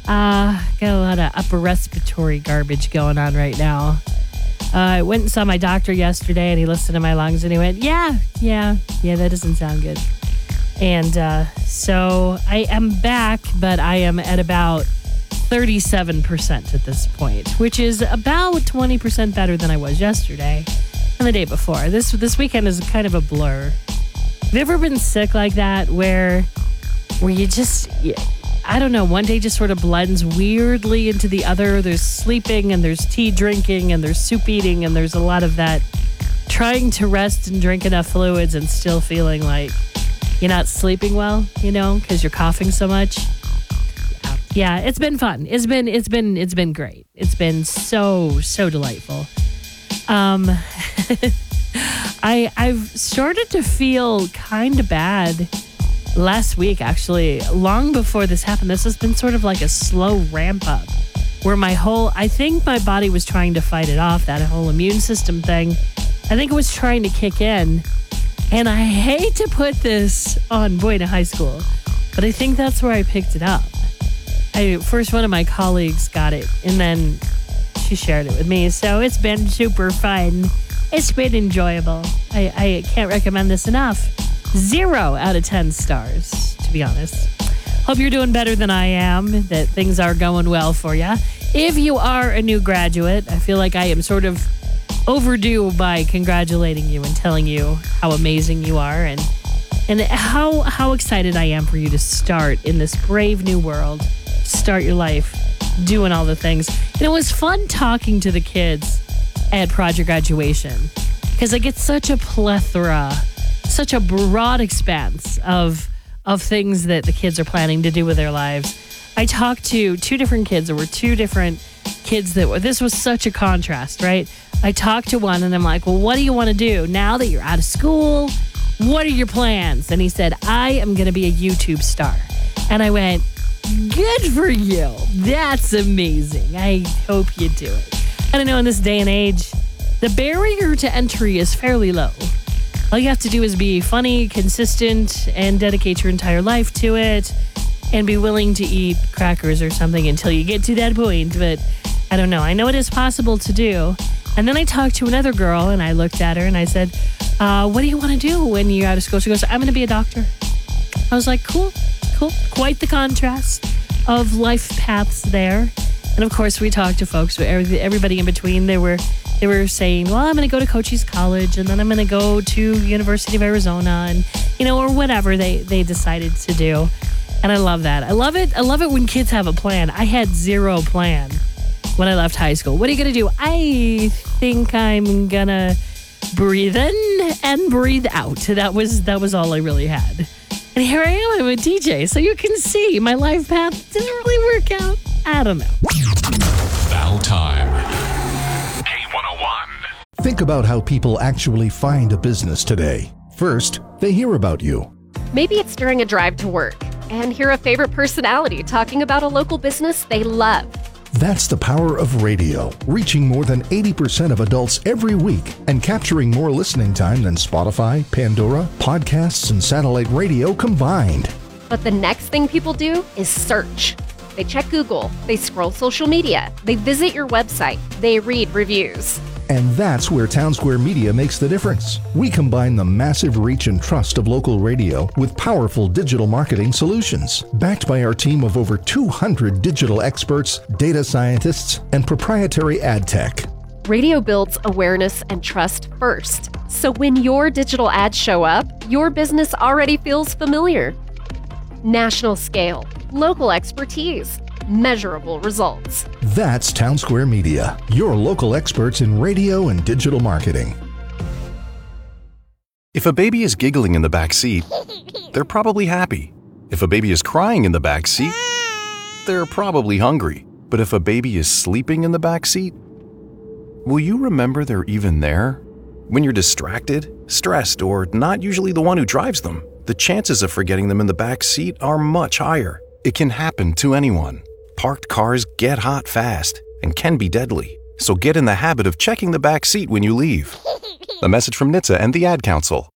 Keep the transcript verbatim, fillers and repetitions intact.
Uh, got a lot of upper respiratory garbage going on right now. Uh, I went and saw my doctor yesterday, and he listened to my lungs, and he went, yeah, yeah, yeah, that doesn't sound good. And uh, so I am back, but I am at about thirty-seven percent at this point, which is about twenty percent better than I was yesterday and the day before. This this weekend is kind of a blur. Have you ever been sick like that where where you just, I don't know, one day just sort of blends weirdly into the other? There's sleeping and there's tea drinking and there's soup eating and there's a lot of that trying to rest and drink enough fluids and still feeling like you're not sleeping well, you know, because you're coughing so much. Yeah, it's been fun. It's been it's been it's been great. It's been so so delightful. Um, I I've started to feel kind of bad last week, actually. Long before this happened, this has been sort of like a slow ramp up, where my whole I think my body was trying to fight it off. That whole immune system thing, I think it was trying to kick in. And I hate to put this on Boyd High School, but I think that's where I picked it up. I first one of my colleagues got it, and then she shared it with me. So it's been super fun. It's been enjoyable. I, I can't recommend this enough. Zero out of ten stars, to be honest. Hope you're doing better than I am, that things are going well for you. If you are a new graduate, I feel like I am sort of overdue by congratulating you and telling you how amazing you are and and how how excited I am for you to start in this brave new world. Start your life doing all the things. And it was fun talking to the kids at project graduation because I get such a plethora, such a broad expanse of of things that the kids are planning to do with their lives. I talked to two different kids. There were two different kids that were, this was such a contrast, right? I talked to one and I'm like, well, what do you want to do now that you're out of school? What are your plans? And he said, I am going to be a YouTube star. And I went, good for you. That's amazing. I hope you do it. I don't know, in this day and age, the barrier to entry is fairly low. All you have to do is be funny, consistent, and dedicate your entire life to it, and be willing to eat crackers or something until you get to that point. But I don't know. I know it is possible to do. And then I talked to another girl, and I looked at her, and I said, uh, what do you want to do when you're out of school? She goes, I'm going to be a doctor. I was like, cool, cool. Quite the contrast of life paths there. And, of course, we talked to folks, everybody in between. They were they were saying, well, I'm going to go to Cochise College, and then I'm going to go to University of Arizona, and, you know, or whatever they, they decided to do. And I love that. I love it. I love it when kids have a plan. I had zero plan when I left high school. What are you going to do? I think I'm going to breathe in and breathe out. That was that was all I really had. And here I am. I'm a D J. So you can see my life path didn't really work out. I don't know. Battle time. K one oh one. Think about how people actually find a business today. First, they hear about you. Maybe it's during a drive to work and hear a favorite personality talking about a local business they love. That's the power of radio, reaching more than eighty percent of adults every week and capturing more listening time than Spotify, Pandora, podcasts, and satellite radio combined. But the next thing people do is search. They check Google, they scroll social media, they visit your website, they read reviews. And that's where Townsquare Media makes the difference. We combine the massive reach and trust of local radio with powerful digital marketing solutions, backed by our team of over two hundred digital experts, data scientists, and proprietary ad tech. Radio builds awareness and trust first. So when your digital ads show up, your business already feels familiar. National scale, local expertise, measurable results. That's Townsquare Media, your local experts in radio and digital marketing. If a baby is giggling in the back seat, they're probably happy. If a baby is crying in the back seat, they're probably hungry. But if a baby is sleeping in the back seat, will you remember they're even there? When you're distracted, stressed, or not usually the one who drives them, the chances of forgetting them in the back seat are much higher. It can happen to anyone. Parked cars get hot fast and can be deadly. So get in the habit of checking the back seat when you leave. A message from N H T S A and the Ad Council.